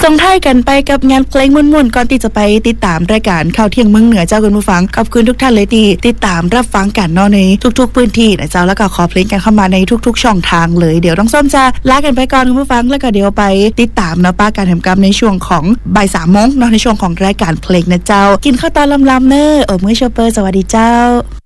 ส่งท้ายกันไปกับงานเพลงม่วนๆก่อนที่จะไปติดตามรายการข่าวเที่ยงเมืองเหนือเจ้าคุณผู้ฟังขอบคุณทุกท่านเลยที่ติดตามรับฟังกันเนาะในทุกๆพื้นที่นะเจ้าแล้วก็ขอเพลงกันเข้ามาในทุกๆช่องทางเลยเดี๋ยวน้องส้มจะลากันไปก่อนคุณผู้ฟังแล้วก็เดี๋ยวไปติดตามนะป้าการทำกรรมในช่วงของบ่าย 3 โมงเนาะในช่วงของรายการเพลงนะเจ้ากินข้าวตอนลำๆเนอมื้อโชเปอร์สวัสดีเจ้า